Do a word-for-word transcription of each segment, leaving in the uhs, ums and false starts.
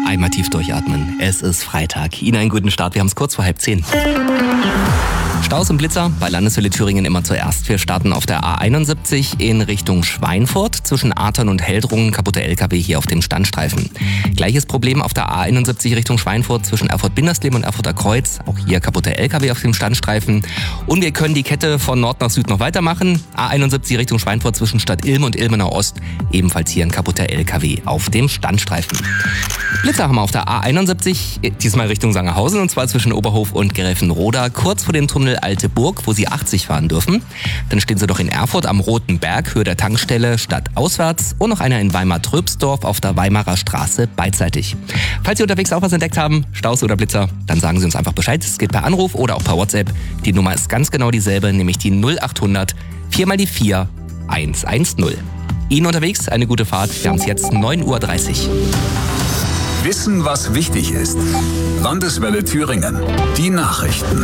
Einmal tief durchatmen. Es ist Freitag. Ihnen einen guten Start. Wir haben es kurz vor halb zehn. Staus und Blitzer bei Landeswelle Thüringen immer zuerst. Wir starten auf der A einundsiebzig in Richtung Schweinfurt. Zwischen Athern und Heldrungen kaputte L K W hier auf dem Standstreifen. Gleiches Problem auf der A einundsiebzig Richtung Schweinfurt zwischen Erfurt-Bindersleben und Erfurter Kreuz. Auch hier kaputte L K W auf dem Standstreifen. Und wir können die Kette von Nord nach Süd noch weitermachen. A einundsiebzig Richtung Schweinfurt zwischen Stadt Ilm und Ilmenau Ost. Ebenfalls hier ein kaputter L K W auf dem Standstreifen. Blitzer haben wir auf der A einundsiebzig, diesmal Richtung Sangerhausen, und zwar zwischen Oberhof und Gräfenroda, kurz vor dem Tunnel Alte Burg, wo Sie achtzig fahren dürfen. Dann stehen Sie doch in Erfurt am Roten Berg, Höhe der Tankstelle, stadtauswärts, und noch einer in Weimar-Tröbsdorf auf der Weimarer Straße beidseitig. Falls Sie unterwegs auch was entdeckt haben, Staus oder Blitzer, dann sagen Sie uns einfach Bescheid. Es geht per Anruf oder auch per WhatsApp. Die Nummer ist ganz genau dieselbe, nämlich die null achthundert vier mal die vier hundertzehn. Ihnen unterwegs eine gute Fahrt. Wir haben es jetzt neun Uhr dreißig. Wissen, was wichtig ist. Landeswelle Thüringen. Die Nachrichten.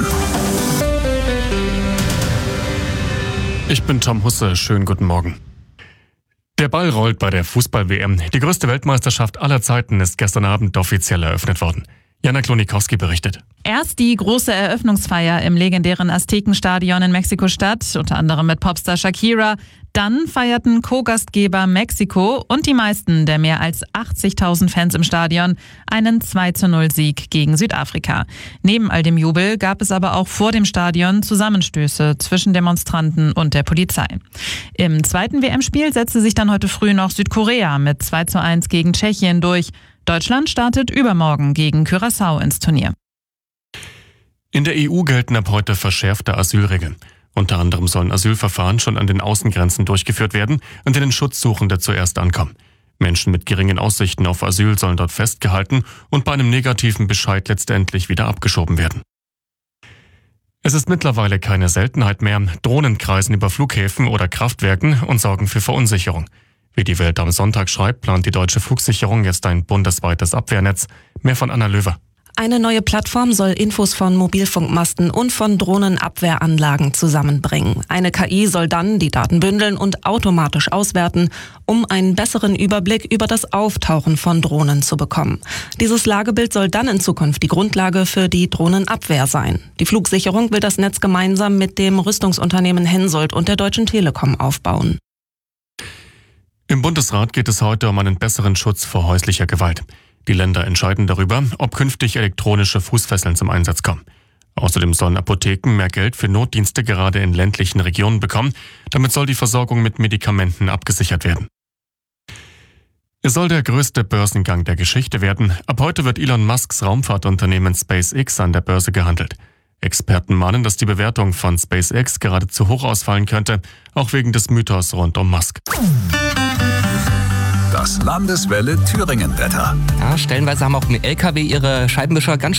Ich bin Tom Husse, schönen guten Morgen. Der Ball rollt bei der Fußball-W M. Die größte Weltmeisterschaft aller Zeiten ist gestern Abend offiziell eröffnet worden. Jana Klonikowski berichtet. Erst die große Eröffnungsfeier im legendären Aztekenstadion in Mexiko-Stadt, unter anderem mit Popstar Shakira. Dann feierten Co-Gastgeber Mexiko und die meisten der mehr als achtzigtausend Fans im Stadion einen zwei zu null Sieg gegen Südafrika. Neben all dem Jubel gab es aber auch vor dem Stadion Zusammenstöße zwischen Demonstranten und der Polizei. Im zweiten W M-Spiel setzte sich dann heute früh noch Südkorea mit zwei zu eins gegen Tschechien durch. Deutschland startet übermorgen gegen Curaçao ins Turnier. In der E U gelten ab heute verschärfte Asylregeln. Unter anderem sollen Asylverfahren schon an den Außengrenzen durchgeführt werden, an denen Schutzsuchende zuerst ankommen. Menschen mit geringen Aussichten auf Asyl sollen dort festgehalten und bei einem negativen Bescheid letztendlich wieder abgeschoben werden. Es ist mittlerweile keine Seltenheit mehr. Drohnen kreisen über Flughäfen oder Kraftwerken und sorgen für Verunsicherung. Wie die Welt am Sonntag schreibt, plant die Deutsche Flugsicherung jetzt ein bundesweites Abwehrnetz. Mehr von Anna Löwer. Eine neue Plattform soll Infos von Mobilfunkmasten und von Drohnenabwehranlagen zusammenbringen. Eine K I soll dann die Daten bündeln und automatisch auswerten, um einen besseren Überblick über das Auftauchen von Drohnen zu bekommen. Dieses Lagebild soll dann in Zukunft die Grundlage für die Drohnenabwehr sein. Die Flugsicherung will das Netz gemeinsam mit dem Rüstungsunternehmen Hensoldt und der Deutschen Telekom aufbauen. Im Bundesrat geht es heute um einen besseren Schutz vor häuslicher Gewalt. Die Länder entscheiden darüber, ob künftig elektronische Fußfesseln zum Einsatz kommen. Außerdem sollen Apotheken mehr Geld für Notdienste gerade in ländlichen Regionen bekommen. Damit soll die Versorgung mit Medikamenten abgesichert werden. Es soll der größte Börsengang der Geschichte werden. Ab heute wird Elon Musks Raumfahrtunternehmen SpaceX an der Börse gehandelt. Experten mahnen, dass die Bewertung von SpaceX gerade zu hoch ausfallen könnte, auch wegen des Mythos rund um Musk. Das Landeswelle Thüringen Wetter. Ja, stellenweise haben auch im L K W ihre Scheibenwischer ganz